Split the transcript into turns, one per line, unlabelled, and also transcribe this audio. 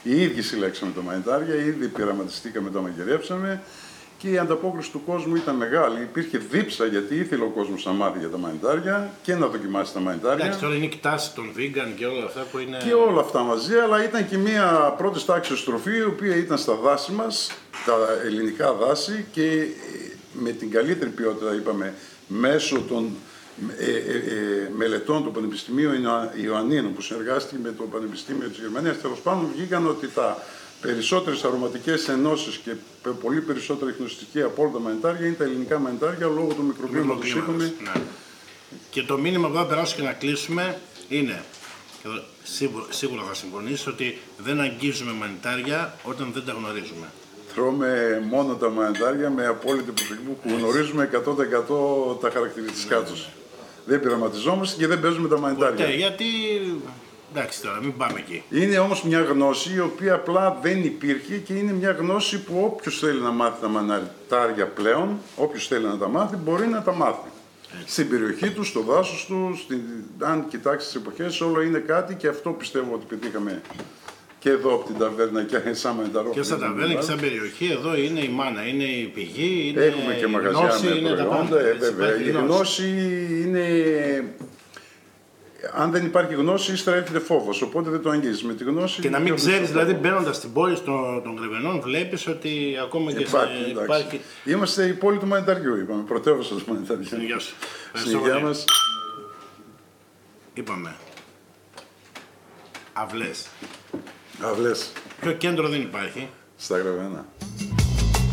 Οι ίδιοι συλλέξαμε τα μανιτάρια, οι ίδιοι πειραματιστήκαμε, τα μαγειρέψαμε και η ανταπόκριση του κόσμου ήταν μεγάλη. Υπήρχε δίψα γιατί ήθελε ο κόσμος να μάθει για τα μανιτάρια και να δοκιμάσει τα μανιτάρια.
Εντάξει, τώρα είναι η τάση των vegan και όλα αυτά που είναι.
Και όλα αυτά μαζί, αλλά ήταν και μια πρώτη τάξη στροφή, η οποία ήταν στα δάση μας, τα ελληνικά δάση και με την καλύτερη ποιότητα, είπαμε, μέσω των μελετών του Πανεπιστημίου Ιωαννίνων που συνεργάστηκε με το Πανεπιστήμιο της Γερμανίας, τέλος πάντων βγήκαν ότι τα περισσότερες αρωματικές ενώσεις και πολύ περισσότερα ιχνοστοιχεία από όλα τα μανιτάρια είναι τα ελληνικά μανιτάρια λόγω του μικροκλίματος, είπαμε.
Ναι. Και το μήνυμα που θα περάσω και να κλείσουμε είναι, σίγουρα θα συμφωνήσω, ότι δεν αγγίζουμε μανιτάρια όταν δεν τα γνωρίζουμε.
Τρώμε μόνο τα μανιτάρια με απόλυτη προσοχή που γνωρίζουμε 100% τα χαρακτηριστικά τους. Δεν πειραματιζόμαστε και δεν παίζουμε τα μανιτάρια.
Ποτέ, γιατί. Εντάξει τώρα, μην πάμε εκεί.
Είναι όμως μια γνώση η οποία απλά δεν υπήρχε και είναι μια γνώση που όποιος θέλει να μάθει τα μανιτάρια πλέον, όποιος θέλει να τα μάθει, μπορεί να τα μάθει. Στην περιοχή του, στο δάσος του, αν κοιτάξει τις εποχές, όλο είναι κάτι και αυτό πιστεύω ότι πετύχαμε και εδώ από την ταβέρνα και σαν μανιταρόφιλο.
Και στα ταβέρνα και σαν περιοχή, εδώ είναι η μάνα, είναι η πηγή, είναι
έχουμε και μαγαζιά
γνώση,
με
είναι
προϊόντα, βέβαια. Η γνώση είναι. Αν δεν υπάρχει γνώση, ύστερα έρχεται φόβος, οπότε δεν το αγγίζεις με τη γνώση.
Και να μην ξέρεις, δηλαδή μπαίνοντας στην πόλη των Γρεβενών, βλέπεις ότι ακόμα και υπάρχει.
Είμαστε η πόλη του μανιταριού, είπαμε, πρωτεύουσα του μανιταριού.
Στην υγεία σου.
Στην υγεία μας.
Είπαμε. Αυλές.
Αυλές.
Πιο κέντρο δεν υπάρχει.
Στα Γρεβενά.